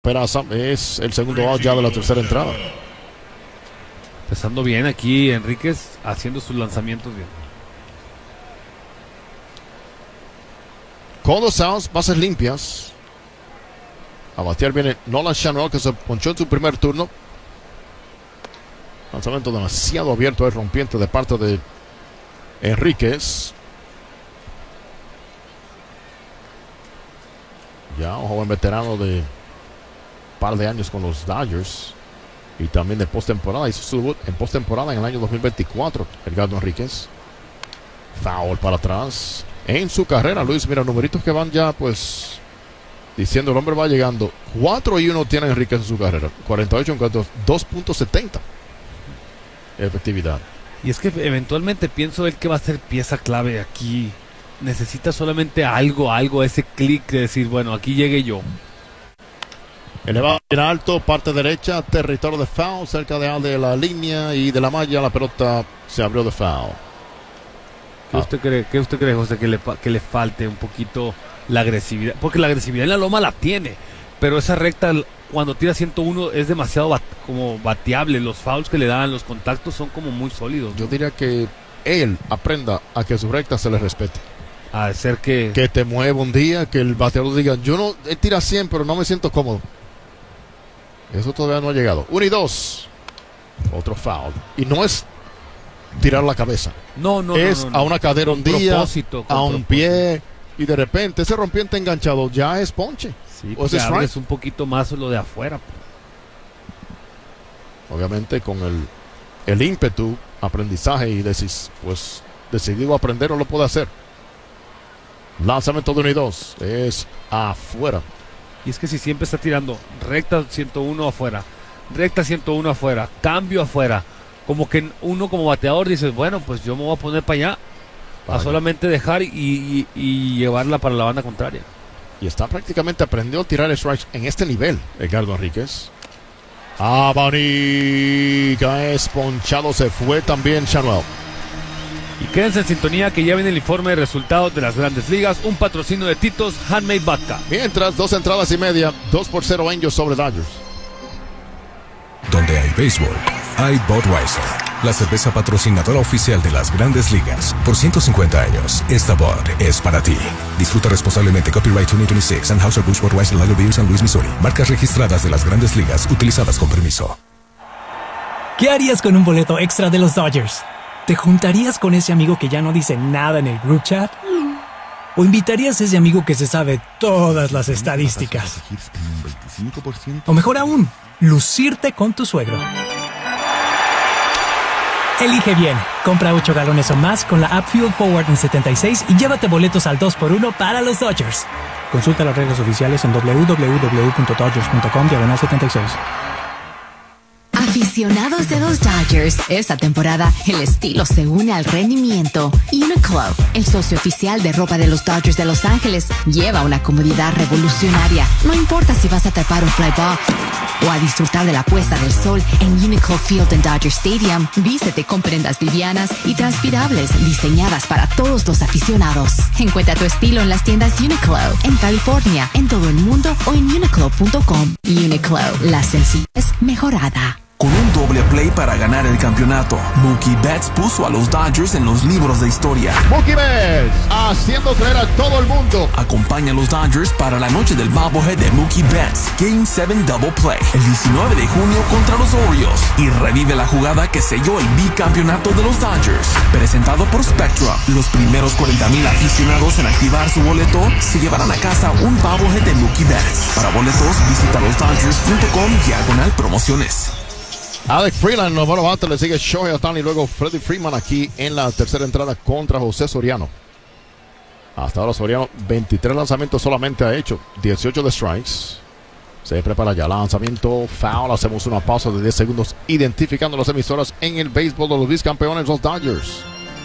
Peraza es el segundo out ya de la tercera entrada. Empezando bien aquí Enríquez, haciendo sus lanzamientos bien. Con dos outs, bases limpias. A batear viene Nolan Schanuel, que se ponchó en su primer turno. Lanzamiento demasiado abierto, es rompiente de parte de Enríquez. Ya un joven veterano de par de años con los Dodgers y también de postemporada. Hizo su debut en postemporada en el año 2024. Edgardo Enríquez. Foul para atrás. En su carrera, Luis, mira, numeritos que van ya pues diciendo el hombre va llegando. 4-1 tiene Enríquez en su carrera. 48 en 2.70 efectividad. Y es que eventualmente pienso él que va a ser pieza clave aquí. Necesita solamente algo, ese clic de decir, bueno, aquí llegué yo. Elevado en alto, parte derecha, territorio de foul, cerca de la línea y de la malla, la pelota se abrió de foul. ¿Qué usted cree, José, que le falte un poquito la agresividad? Porque la agresividad en la loma la tiene, pero esa recta, cuando tira 101, es demasiado como bateable. Los fouls que le dan, los contactos son como muy sólidos, ¿no? Yo diría que él aprenda a que su recta se le respete. A ser que te mueva un día, que el bateador diga, él tira 100, pero no me siento cómodo. Eso todavía no ha llegado. 1 y 2. Otro foul. Y no es tirar la cabeza. No. Es a una cadera hundida, a un pie. Y de repente ese rompiente enganchado ya es ponche. Sí, porque abres un poquito más lo de afuera. Obviamente con el ímpetu, aprendizaje y decidido aprender, no lo puede hacer. Lanzamiento de 1 y 2. Es afuera. Y es que si siempre está tirando recta 101 afuera, recta 101 afuera, cambio afuera, como que uno como bateador dice, bueno, pues yo me voy a poner para allá, a solamente dejar y llevarla para la banda contraria. Y está prácticamente aprendiendo a tirar strikes en este nivel, Edgardo Enríquez. Abanica es ponchado, se fue también Schanuel. Y quédense en sintonía que ya viene el informe de resultados de las Grandes Ligas, un patrocinio de Tito's Handmade Vodka. Mientras, 2 entradas y media, 2-0 Angels sobre Dodgers. Donde hay béisbol, hay Budweiser, la cerveza patrocinadora oficial de las Grandes Ligas. Por 150 años, esta Bud es para ti. Disfruta responsablemente. Copyright 2026, Anheuser-Busch Budweiser Lager Beer, San Luis, Missouri. Marcas registradas de las Grandes Ligas, utilizadas con permiso. ¿Qué harías con un boleto extra de los Dodgers? ¿Te juntarías con ese amigo que ya no dice nada en el group chat? ¿O invitarías a ese amigo que se sabe todas las estadísticas? O mejor aún, lucirte con tu suegro. Elige bien. Compra 8 galones o más con la app Fuel Forward en 76 y llévate boletos al 2x1 para los Dodgers. Consulta las reglas oficiales en www.dodgers.com/76. Aficionados de los Dodgers, esta temporada el estilo se une al rendimiento. Uniqlo, el socio oficial de ropa de los Dodgers de Los Ángeles, lleva una comodidad revolucionaria. No importa si vas a atrapar un fly ball o a disfrutar de la puesta del sol en Uniqlo Field en Dodger Stadium, vístete con prendas livianas y transpirables diseñadas para todos los aficionados. Encuentra tu estilo en las tiendas Uniqlo, en California, en todo el mundo o en uniqlo.com. Uniqlo, la sencillez mejorada. Con un doble play para ganar el campeonato, Mookie Betts puso a los Dodgers en los libros de historia. Mookie Betts, haciendo creer a todo el mundo. Acompaña a los Dodgers para la noche del bobblehead de Mookie Betts, Game 7 Double Play, el 19 de junio contra los Orioles. Y revive la jugada que selló el bicampeonato de los Dodgers. Presentado por Spectra, los primeros 40,000 aficionados en activar su boleto se llevarán a casa un bobblehead de Mookie Betts. Para boletos, visita losdodgers.com/promociones. Alex Freeland, noveno bate, le sigue Shohei Ohtani y luego Freddie Freeman aquí en la tercera entrada contra José Soriano. Hasta ahora Soriano 23 lanzamientos solamente ha hecho, 18 de strikes. Se prepara ya, lanzamiento, foul, hacemos una pausa de 10 segundos identificando las emisoras en el béisbol de los bicampeones, los Dodgers.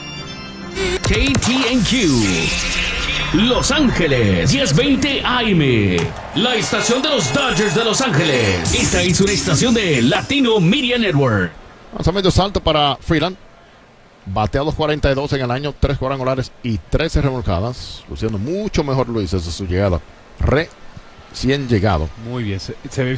KTNQ Los Ángeles, 1020 AM, la estación de los Dodgers de Los Ángeles. Esta es una estación de Latino Media Network. Lanzamiento salto para Freeland. Bateados 42 en el año, 3 cuadrangulares y 13 remolcadas. Luciendo mucho mejor Luis desde su llegada. sí han llegado. Muy bien, se ve